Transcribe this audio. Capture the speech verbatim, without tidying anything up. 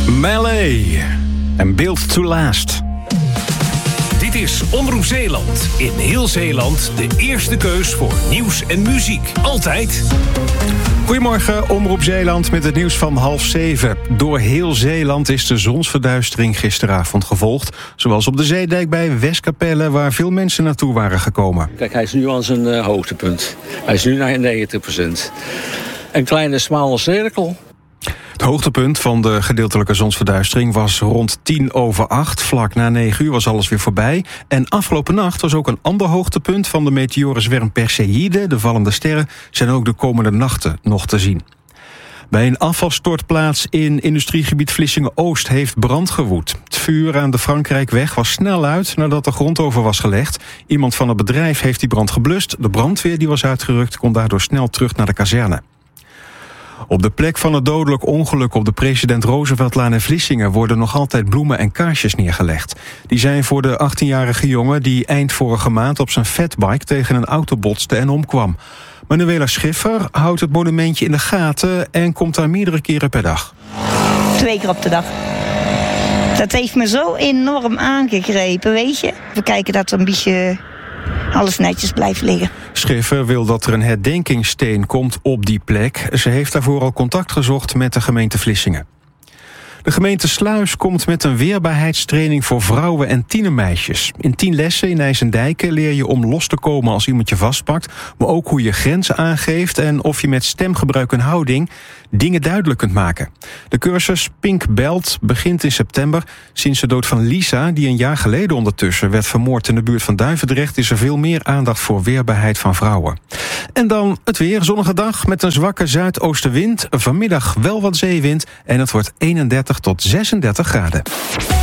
Melee en Built to Last. Dit is Omroep Zeeland. In heel Zeeland de eerste keus voor nieuws en muziek. Altijd. Goedemorgen, Omroep Zeeland met het nieuws van half zeven. Door heel Zeeland is de zonsverduistering gisteravond gevolgd. Zoals op de zeedijk bij Westkapelle, waar veel mensen naartoe waren gekomen. Kijk, hij is nu aan zijn uh, hoogtepunt. Hij is nu naar negentig procent. Een kleine smale cirkel. Het hoogtepunt van de gedeeltelijke zonsverduistering was rond tien over acht. Vlak na negen uur was alles weer voorbij. En afgelopen nacht was ook een ander hoogtepunt van de meteorenzwerm Perseïde. De vallende sterren zijn ook de komende nachten nog te zien. Bij een afvalstortplaats in industriegebied Vlissingen-Oost heeft brand gewoed. Het vuur aan de Frankrijkweg was snel uit nadat de grond over was gelegd. Iemand van het bedrijf heeft die brand geblust. De brandweer die was uitgerukt kon daardoor snel terug naar de kazerne. Op de plek van het dodelijk ongeluk op de President Rooseveltlaan in Vlissingen worden nog altijd bloemen en kaarsjes neergelegd. Die zijn voor de achttienjarige jongen die eind vorige maand op zijn fatbike tegen een auto botste en omkwam. Manuela Schiffer houdt het monumentje in de gaten en komt daar meerdere keren per dag. Twee keer op de dag. Dat heeft me zo enorm aangegrepen, weet je. We kijken dat er een beetje alles netjes blijft liggen. Schiffer wil dat er een herdenkingssteen komt op die plek. Ze heeft daarvoor al contact gezocht met de gemeente Vlissingen. De gemeente Sluis komt met een weerbaarheidstraining voor vrouwen en tienermeisjes. In tien lessen in IJsendijken leer je om los te komen als iemand je vastpakt, maar ook hoe je grenzen aangeeft en of je met stemgebruik en houding dingen duidelijk kunt maken. De cursus Pink Belt begint in september. Sinds de dood van Lisa, die een jaar geleden ondertussen werd vermoord in de buurt van Duivendrecht, is er veel meer aandacht voor weerbaarheid van vrouwen. En dan het weer. Zonnige dag met een zwakke zuidoostenwind. Vanmiddag wel wat zeewind en het wordt eenendertig tot zesendertig graden.